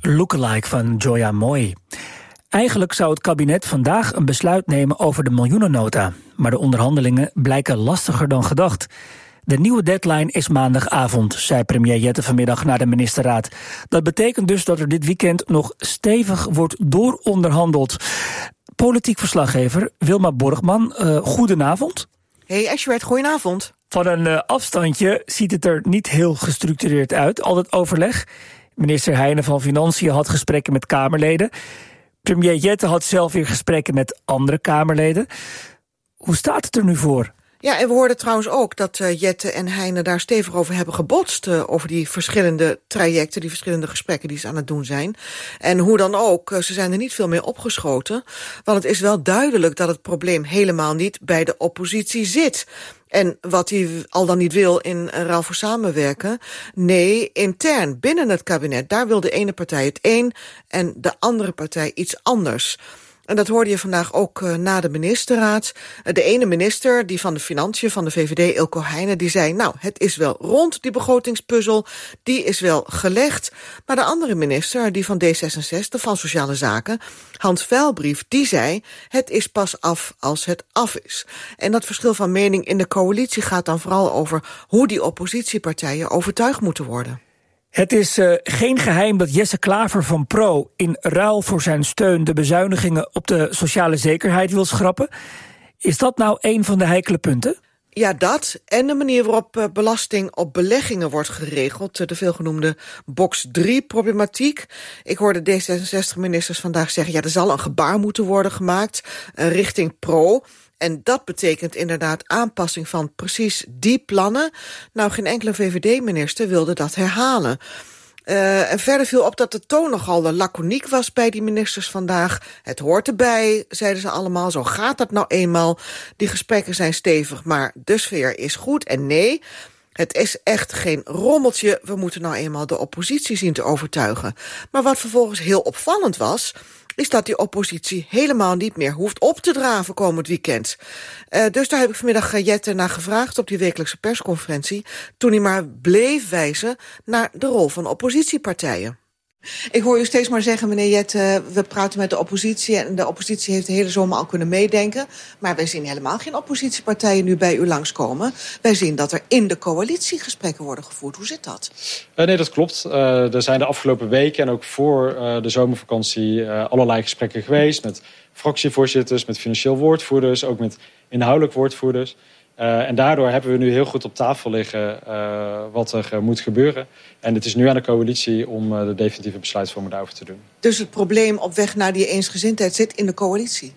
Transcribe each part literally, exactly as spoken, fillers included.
Lookalike van Joya Mooi. Eigenlijk zou het kabinet vandaag een besluit nemen over de miljoenennota. Maar de onderhandelingen blijken lastiger dan gedacht. De nieuwe deadline is maandagavond, zei premier Jette vanmiddag naar de ministerraad. Dat betekent dus dat er dit weekend nog stevig wordt dooronderhandeld. Politiek verslaggever Wilma Borgman, uh, goedenavond. Hey Ashwert, goedenavond. Van een uh, afstandje ziet het er niet heel gestructureerd uit, al het overleg. Minister Heijnen van Financiën had gesprekken met Kamerleden. Premier Jette had zelf weer gesprekken met andere Kamerleden. Hoe staat het er nu voor? Ja, en we hoorden trouwens ook dat uh, Jette en Heijnen daar stevig over hebben gebotst. Uh, over die verschillende trajecten, die verschillende gesprekken die ze aan het doen zijn. En hoe dan ook, uh, ze zijn er niet veel meer opgeschoten. Want het is wel duidelijk dat het probleem helemaal niet bij de oppositie zit. En wat hij al dan niet wil in ruil voor samenwerken. Nee, intern, binnen het kabinet. Daar wil de ene partij het een en de andere partij iets anders. En dat hoorde je vandaag ook uh, na de ministerraad. Uh, de ene minister, die van de Financiën, van de V V D, Eelco Heijnen, die zei, nou, het is wel rond, die begrotingspuzzel, die is wel gelegd. Maar de andere minister, die van D zesenzestig, van Sociale Zaken, Hans Veilbrief, die zei, het is pas af als het af is. En dat verschil van mening in de coalitie gaat dan vooral over hoe die oppositiepartijen overtuigd moeten worden. Het is uh, geen geheim dat Jesse Klaver van Pro in ruil voor zijn steun de bezuinigingen op de sociale zekerheid wil schrappen. Is dat nou een van de heikele punten? Ja, dat en de manier waarop uh, belasting op beleggingen wordt geregeld. De veelgenoemde box drie problematiek. Ik hoorde D zesenzestig-ministers vandaag zeggen, ja, er zal een gebaar moeten worden gemaakt uh, richting Pro. En dat betekent inderdaad aanpassing van precies die plannen. Nou, geen enkele V V D-minister wilde dat herhalen. Uh, en verder viel op dat de toon nogal laconiek was bij die ministers vandaag. Het hoort erbij, zeiden ze allemaal. Zo gaat dat nou eenmaal. Die gesprekken zijn stevig, maar de sfeer is goed. En nee, het is echt geen rommeltje. We moeten nou eenmaal de oppositie zien te overtuigen. Maar wat vervolgens heel opvallend was, is dat die oppositie helemaal niet meer hoeft op te draven komend weekend. Uh, dus daar heb ik vanmiddag Jette naar gevraagd op die wekelijkse persconferentie, toen hij maar bleef wijzen naar de rol van oppositiepartijen. Ik hoor u steeds maar zeggen, meneer Jette, we praten met de oppositie en de oppositie heeft de hele zomer al kunnen meedenken. Maar wij zien helemaal geen oppositiepartijen nu bij u langskomen. Wij zien dat er in de coalitie gesprekken worden gevoerd. Hoe zit dat? Uh, nee, dat klopt. Uh, er zijn de afgelopen weken en ook voor uh, de zomervakantie uh, allerlei gesprekken geweest met fractievoorzitters, met financieel woordvoerders, ook met inhoudelijk woordvoerders. Uh, en daardoor hebben we nu heel goed op tafel liggen uh, wat er uh, moet gebeuren. En het is nu aan de coalitie om uh, de definitieve besluitvorming daarover te doen. Dus het probleem op weg naar die eensgezindheid zit in de coalitie?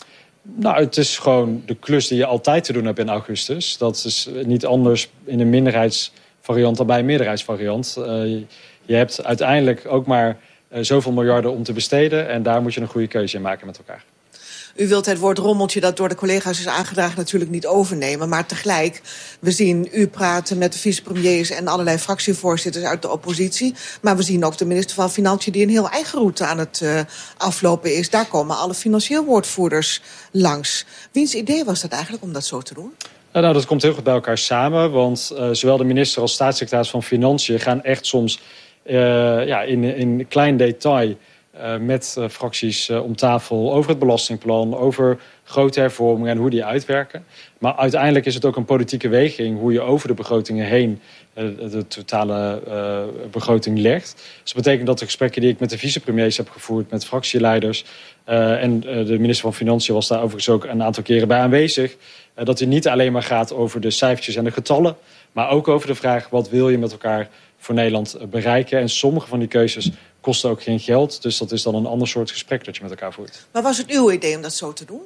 Nou, het is gewoon de klus die je altijd te doen hebt in augustus. Dat is niet anders in een minderheidsvariant dan bij een meerderheidsvariant. Uh, je hebt uiteindelijk ook maar uh, zoveel miljarden om te besteden. En daar moet je een goede keuze in maken met elkaar. U wilt het woord rommeltje dat door de collega's is aangedragen natuurlijk niet overnemen. Maar tegelijk, we zien u praten met de vicepremiers en allerlei fractievoorzitters uit de oppositie. Maar we zien ook de minister van Financiën die een heel eigen route aan het uh, aflopen is. Daar komen alle financieel woordvoerders langs. Wiens idee was dat eigenlijk om dat zo te doen? Nou, dat komt heel goed bij elkaar samen. Want uh, zowel de minister als staatssecretaris van Financiën gaan echt soms uh, ja, in, in klein detail Uh, met uh, fracties uh, om tafel over het belastingplan, over grote hervormingen en hoe die uitwerken. Maar uiteindelijk is het ook een politieke weging hoe je over de begrotingen heen uh, de totale uh, begroting legt. Dus dat betekent dat de gesprekken die ik met de vicepremiers heb gevoerd, met fractieleiders uh, en uh, de minister van Financiën was daar overigens ook een aantal keren bij aanwezig, uh, dat het niet alleen maar gaat over de cijfertjes en de getallen, maar ook over de vraag wat wil je met elkaar voor Nederland bereiken. En sommige van die keuzes kosten ook geen geld. Dus dat is dan een ander soort gesprek dat je met elkaar voert. Maar was het uw idee om dat zo te doen?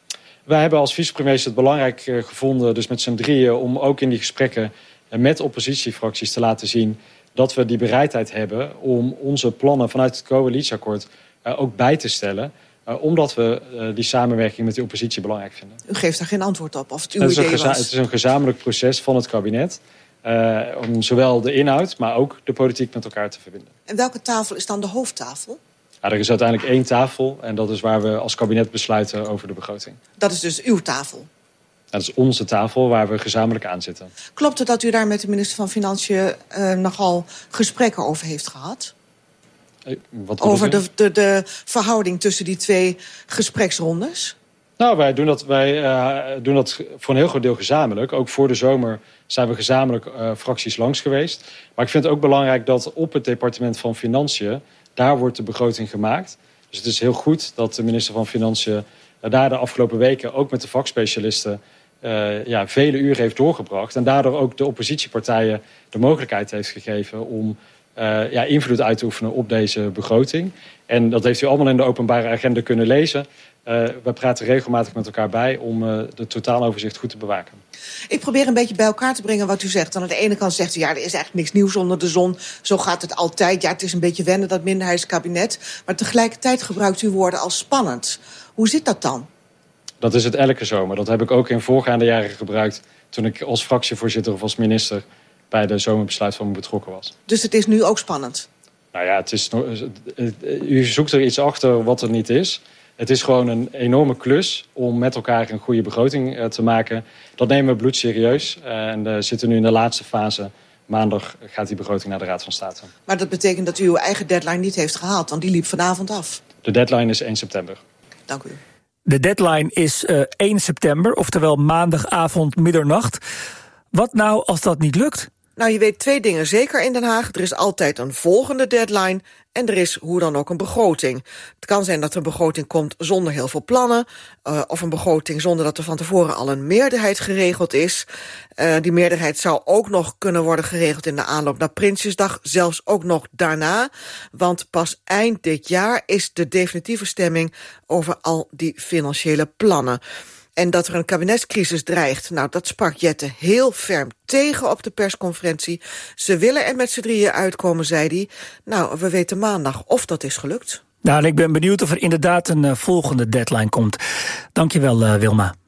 Wij hebben als vicepremiers het belangrijk gevonden, dus met z'n drieën, om ook in die gesprekken met oppositiefracties te laten zien dat we die bereidheid hebben om onze plannen vanuit het coalitieakkoord uh, ook bij te stellen. Uh, omdat we uh, die samenwerking met de oppositie belangrijk vinden. U geeft daar geen antwoord op of het uw het idee geza- was? Het is een gezamenlijk proces van het kabinet. Uh, om zowel de inhoud, maar ook de politiek met elkaar te verbinden. En welke tafel is dan de hoofdtafel? Ja, er is uiteindelijk één tafel en dat is waar we als kabinet besluiten over de begroting. Dat is dus uw tafel? Dat is onze tafel waar we gezamenlijk aan zitten. Klopt het dat u daar met de minister van Financiën uh, nogal gesprekken over heeft gehad? Wat Over de, de, de verhouding tussen die twee gespreksrondes? Nou, wij doen dat, wij, uh, doen dat voor een heel groot deel gezamenlijk. Ook voor de zomer zijn we gezamenlijk uh, fracties langs geweest. Maar ik vind het ook belangrijk dat op het departement van Financiën, daar wordt de begroting gemaakt. Dus het is heel goed dat de minister van Financiën uh, daar de afgelopen weken ook met de vakspecialisten uh, ja, vele uren heeft doorgebracht. En daardoor ook de oppositiepartijen de mogelijkheid heeft gegeven om uh, ja, invloed uit te oefenen op deze begroting. En dat heeft u allemaal in de openbare agenda kunnen lezen. Uh, we praten regelmatig met elkaar bij om uh, de totaaloverzicht goed te bewaken. Ik probeer een beetje bij elkaar te brengen wat u zegt. Aan de ene kant zegt u, ja, er is eigenlijk niks nieuws onder de zon. Zo gaat het altijd. Ja, het is een beetje wennen, dat minderheidskabinet. Maar tegelijkertijd gebruikt u woorden als spannend. Hoe zit dat dan? Dat is het elke zomer. Dat heb ik ook in voorgaande jaren gebruikt toen ik als fractievoorzitter of als minister bij de zomerbesluitvorming betrokken was. Dus het is nu ook spannend? Nou ja, het is, u zoekt er iets achter wat er niet is. Het is gewoon een enorme klus om met elkaar een goede begroting uh, te maken. Dat nemen we bloedserieus. Uh, en we zitten nu in de laatste fase. Maandag gaat die begroting naar de Raad van State. Maar dat betekent dat u uw eigen deadline niet heeft gehaald, want die liep vanavond af. De deadline is één september. Dank u. De deadline is uh, één september, oftewel maandagavond middernacht. Wat nou als dat niet lukt? Nou, je weet twee dingen zeker in Den Haag. Er is altijd een volgende deadline en er is hoe dan ook een begroting. Het kan zijn dat er een begroting komt zonder heel veel plannen, Uh, of een begroting zonder dat er van tevoren al een meerderheid geregeld is. Uh, die meerderheid zou ook nog kunnen worden geregeld in de aanloop naar Prinsjesdag, zelfs ook nog daarna. Want pas eind dit jaar is de definitieve stemming over al die financiële plannen. En dat er een kabinetscrisis dreigt, nou, dat sprak Jette heel ferm tegen op de persconferentie. Ze willen er met z'n drieën uitkomen, zei hij. Nou, we weten maandag of dat is gelukt. Nou, en ik ben benieuwd of er inderdaad een uh, volgende deadline komt. Dank je wel, uh, Wilma.